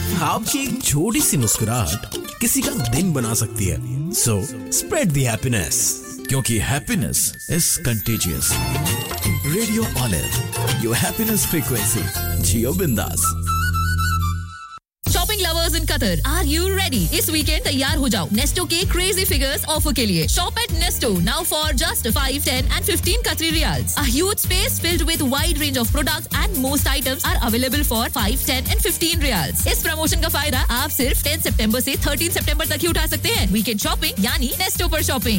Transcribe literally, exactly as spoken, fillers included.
आपकी एक छोटी सी मुस्कुराहट किसी का दिन बना सकती है. So spread the happiness. क्योंकि happiness is contagious. Radio Olive, your happiness frequency. जियो बिंदास. Shopping lovers in Qatar, are you ready? इस weekend तैयार हो जाओ Nesto के crazy figures offer के लिए. Shop at Nesto now for just five, ten and fifteen Qatari riyals. A huge space filled with wide range of products and most items are available for five, ten and fifteen riyals. इस promotion का फायदा आप सिर्फ tenth September से thirteenth September तक ही उठा सकते हैं. Weekend shopping यानी Nesto पर shopping.